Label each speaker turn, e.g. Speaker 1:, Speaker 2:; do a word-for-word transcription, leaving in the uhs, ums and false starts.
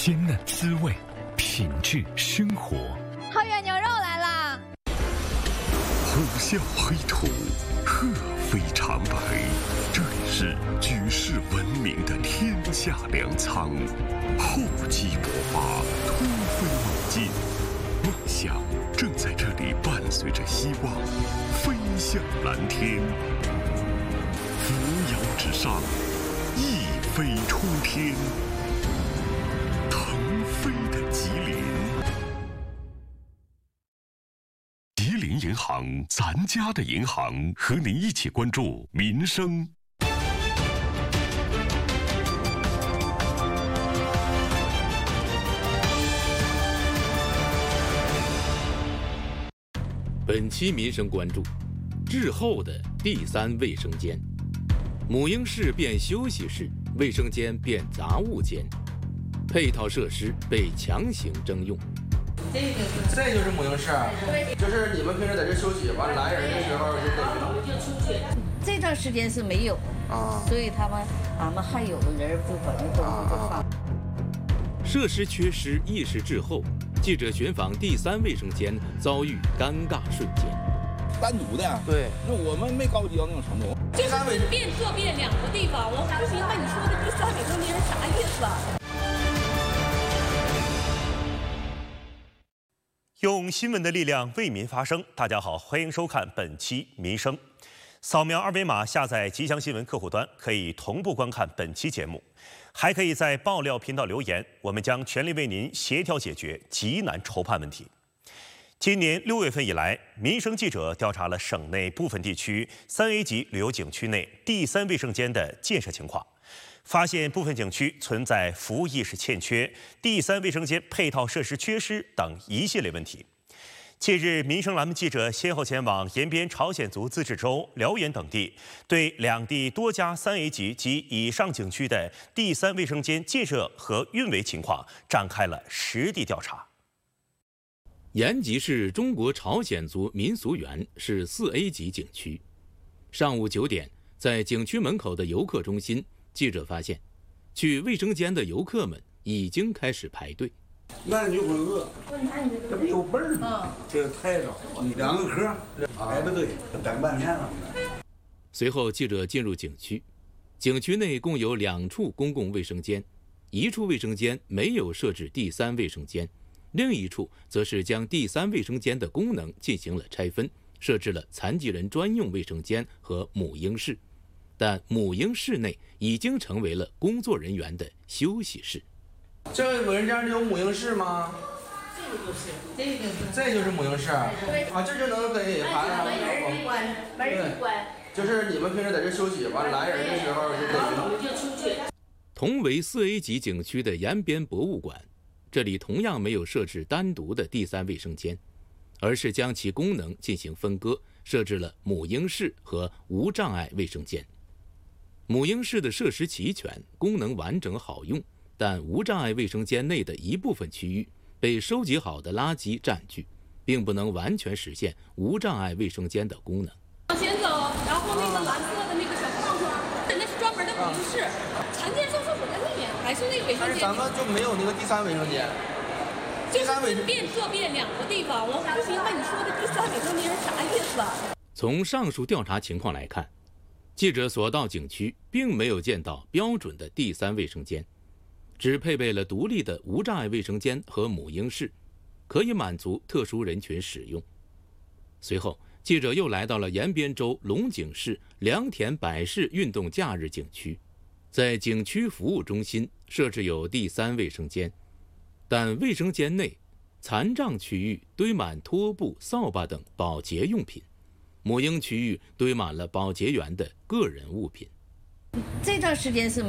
Speaker 1: 鲜嫩滋味，品质生活。
Speaker 2: 浩远牛肉来啦！
Speaker 3: 虎啸黑土，鹤飞长白，这里是举世闻名的天下粮仓。厚积薄发，突飞猛进，梦想正在这里伴随着希望飞向蓝天。扶摇直上，一飞冲天。腾飞的吉林。吉林银行，咱家的银行，和您一起关注民生。
Speaker 4: 本期民生关注：滞后的第三卫生间，母婴室变休息室，卫生间变杂物间，配套设施被强行征用。
Speaker 5: 这个是，这就是母婴室，就是你们平时在这休息，完来人的时候就得
Speaker 6: 就出去。这段时间是没有啊，所以他们俺们还有的人就把这东西就放。
Speaker 4: 设施缺失，意识滞后。记者寻访第三卫生间，遭遇尴尬瞬间。
Speaker 7: 单独的呀？
Speaker 5: 对，
Speaker 7: 那我们没高级到那种程度。
Speaker 8: 就是变做变两个地方，我不明白你说的第三卫生间是啥意思啊？
Speaker 9: 用新闻的力量为民发声。大家好，欢迎收看本期民生。扫描二维码下载吉祥新闻客户端，可以同步观看本期节目，还可以在爆料频道留言，我们将全力为您协调解决急难愁盼问题。今年六月份以来，民生记者调查了省内部分地区三 A 级旅游景区内第三卫生间的建设情况，发现部分景区存在服务意识欠缺、第三卫生间配套设施缺失等一系列问题。近日，民生栏目记者先后前往延边朝鲜族自治州、辽源等地，对两地多家三 A 级及以上景区的第三卫生间建设和运维情况展开了实地调查。
Speaker 4: 延吉市中国朝鲜族民俗园是四 A 级景区。上午九点，在景区门口的游客中心，记者发现，去卫生间的游客们已经开始排队。
Speaker 10: 那你就会饿，这不有辈儿吗？这个太早了，你两个壳排着队，等半天了。
Speaker 4: 随后，记者进入景区，景区内共有两处公共卫生间，一处卫生间没有设置第三卫生间，另一处则是将第三卫生间的功能进行了拆分，设置了残疾人专用卫生间和母婴室，但母婴室内已经成为了工作人员的休息室。
Speaker 5: 这个卫生间里有母婴室吗？
Speaker 6: 这个就是，这个就是，
Speaker 5: 这就是母婴室啊，这就能给孩子
Speaker 6: 没人关，没人关。
Speaker 5: 就是你们平时在这休息，完来人的时候就得
Speaker 6: 就出去。
Speaker 4: 同为四 A 级景区的延边博物馆，这里同样没有设置单独的第三卫生间，而是将其功能进行分割，设置了母婴室和无障碍卫生间。母婴室的设施齐全，功能完整好用，但无障碍卫生间内的一部分区域被收集好的垃圾占据，并不能完全实现无障碍卫生间的功能。
Speaker 8: 往前走，然后那个蓝色的那个小框框，那是专门的母婴室，残健收厕所在那边，还是那个卫生间。
Speaker 5: 但是咱们就没有那个第三卫生间。
Speaker 8: 就是变做变两个地方，我不明白你说的第三卫生间是啥意思啊？
Speaker 4: 从上述调查情况来看，记者所到景区并没有见到标准的第三卫生间，只配备了独立的无障碍卫生间和母婴室，可以满足特殊人群使用。随后，记者又来到了延边州龙井市良田百世运动假日景区，在景区服务中心设置有第三卫生间，但卫生间内残障区域堆满拖布、扫把等保洁用品，母婴区域堆满了保洁员的个人物品。
Speaker 6: 这段时间是